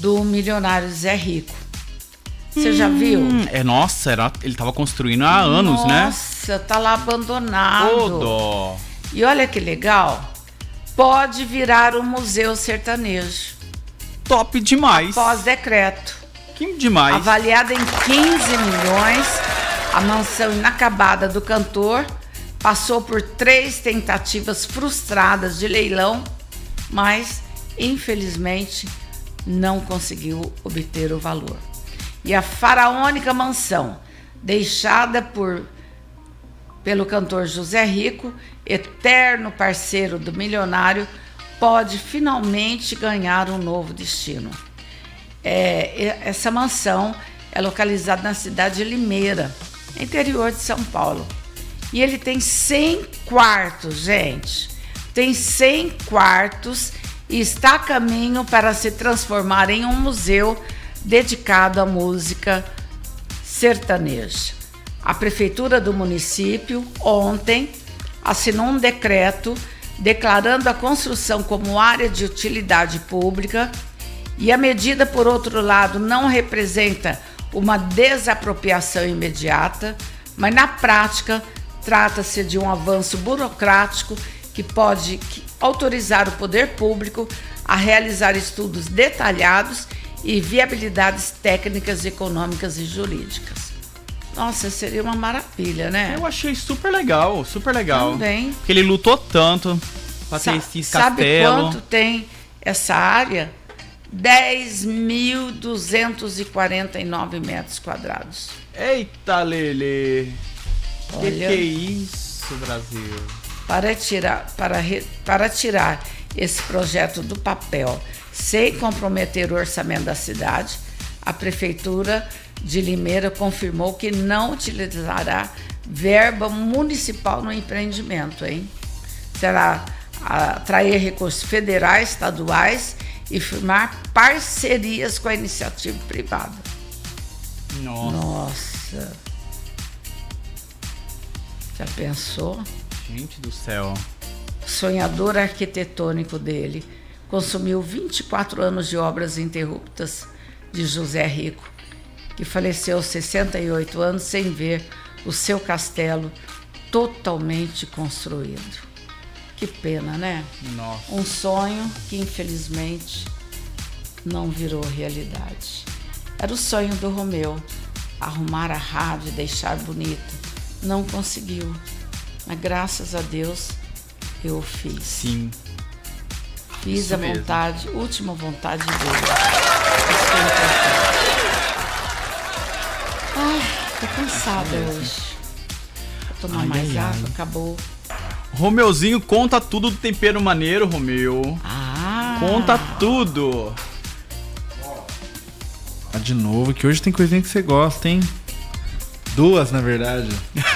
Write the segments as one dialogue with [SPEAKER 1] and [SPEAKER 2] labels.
[SPEAKER 1] do milionário Zé Rico. Você já viu?
[SPEAKER 2] Nossa, ele tava construindo há anos, né?
[SPEAKER 1] Nossa, tá lá abandonado.
[SPEAKER 2] Ô, dó.
[SPEAKER 1] E olha que legal, pode virar um museu sertanejo.
[SPEAKER 2] Top demais.
[SPEAKER 1] Após decreto.
[SPEAKER 2] Que demais.
[SPEAKER 1] Avaliada em 15 milhões, a mansão inacabada do cantor passou por 3 tentativas frustradas de leilão, mas, infelizmente, não conseguiu obter o valor. E a faraônica mansão, deixada pelo cantor José Rico, eterno parceiro do milionário, pode finalmente ganhar um novo destino. Essa mansão é localizada na cidade de Limeira, interior de São Paulo. E ele tem 100 quartos, gente. Tem 100 quartos e está a caminho para se transformar em um museu dedicado à música sertaneja. A prefeitura do município, ontem, assinou um decreto declarando a construção como área de utilidade pública, e a medida, por outro lado, não representa uma desapropriação imediata, mas na prática trata-se de um avanço burocrático que pode autorizar o poder público a realizar estudos detalhados e viabilidades técnicas, econômicas e jurídicas. Nossa, seria uma maravilha, né?
[SPEAKER 2] Eu achei super legal, super legal.
[SPEAKER 1] Também.
[SPEAKER 2] Porque ele lutou tanto pra ter esse
[SPEAKER 1] Sabe
[SPEAKER 2] castelo.
[SPEAKER 1] quanto tem essa área? 10.249 metros quadrados.
[SPEAKER 2] Eita, Lelê.
[SPEAKER 1] Olha.
[SPEAKER 2] Que é isso, Brasil?
[SPEAKER 1] Para tirar esse projeto do papel sem comprometer o orçamento da cidade, a Prefeitura de Limeira confirmou que não utilizará verba municipal no empreendimento, hein? Será atrair recursos federais, estaduais e firmar parcerias com a iniciativa privada. Nossa. Já pensou?
[SPEAKER 2] Gente do céu.
[SPEAKER 1] O sonhador arquitetônico dele consumiu 24 anos de obras interruptas de José Rico, que faleceu aos 68 anos sem ver o seu castelo totalmente construído. Que pena, né?
[SPEAKER 2] Nossa.
[SPEAKER 1] Um sonho que, infelizmente, não virou realidade. Era o sonho do Romeu, arrumar a rádio e deixar bonita. Não conseguiu, mas graças a Deus eu fiz.
[SPEAKER 2] Sim.
[SPEAKER 1] Fiz
[SPEAKER 2] Isso
[SPEAKER 1] a
[SPEAKER 2] mesmo.
[SPEAKER 1] vontade, última vontade dele. Isso foi importante. Ai, tô cansada hoje. Vou tomar mais água, acabou.
[SPEAKER 2] Romeuzinho, conta tudo do tempero maneiro, Romeu. Conta tudo.
[SPEAKER 3] De novo, que hoje tem coisinha que você gosta, hein? 2, na verdade.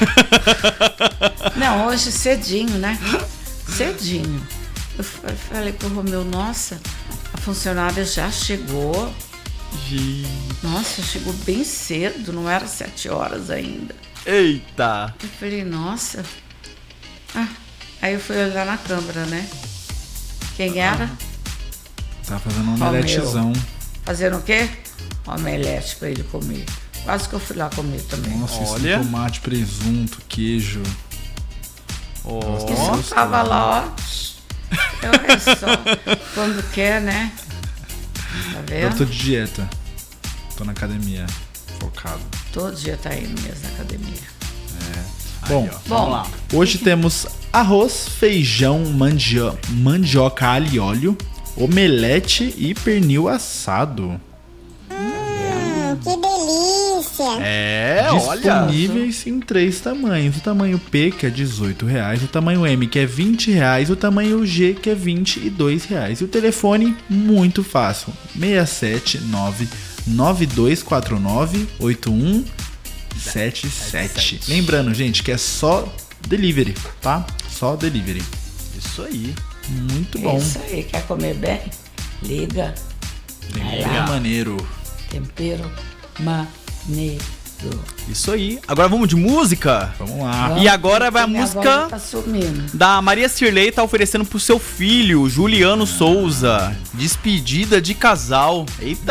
[SPEAKER 1] Não, hoje cedinho, né? Cedinho. Eu falei pro Romeu, nossa, a funcionária já chegou. Nossa, chegou bem cedo, não era 7 horas ainda.
[SPEAKER 2] Eita.
[SPEAKER 1] Eu falei, nossa. Aí eu fui olhar na câmera, né? Quem era?
[SPEAKER 3] Tá fazendo um omeletezão.
[SPEAKER 1] Fazendo o quê? Omelete pra ele comer. Quase que eu fui lá comer também.
[SPEAKER 3] Nossa, isso
[SPEAKER 2] Olha.
[SPEAKER 3] tem tomate, presunto, queijo.
[SPEAKER 1] Isso tava lá, ó. Olha só. Quando quer, né? Tá
[SPEAKER 3] Eu
[SPEAKER 1] vendo?
[SPEAKER 3] tô de dieta. Tô na academia. Focado.
[SPEAKER 1] Todo dia tá indo mesmo na academia.
[SPEAKER 3] Bom,
[SPEAKER 2] Vamos lá.
[SPEAKER 3] hoje temos arroz, feijão, mandioca alho e óleo, omelete e pernil assado.
[SPEAKER 4] Que delícia!
[SPEAKER 2] Olha.
[SPEAKER 3] Disponíveis em 3 tamanhos. O tamanho P, que é R$18, o tamanho M, que é R$20, o tamanho G, que é R$22. E o telefone, muito fácil, 679-9249-8177. Lembrando, gente, que é só delivery, tá? Só delivery.
[SPEAKER 2] Isso aí.
[SPEAKER 3] Muito bom.
[SPEAKER 1] Isso aí, quer comer bem? Liga.
[SPEAKER 3] Tempero maneiro.
[SPEAKER 1] Tempero maneiro.
[SPEAKER 2] Isso aí. Agora vamos de música?
[SPEAKER 3] Vamos lá.
[SPEAKER 2] E agora vai a
[SPEAKER 1] Minha
[SPEAKER 2] música
[SPEAKER 1] voz tá sumindo.
[SPEAKER 2] da Maria Cirlei, tá oferecendo pro seu filho, Juliano Souza. Despedida de casal. Eita.